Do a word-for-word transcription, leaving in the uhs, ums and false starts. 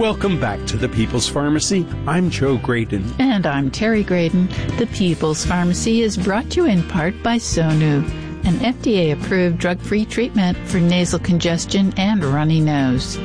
Welcome back to the People's Pharmacy. I'm Joe Graydon. And I'm Terry Graydon. The People's Pharmacy is brought to you in part by Sonu, an F D A-approved drug-free treatment for nasal congestion and runny nose.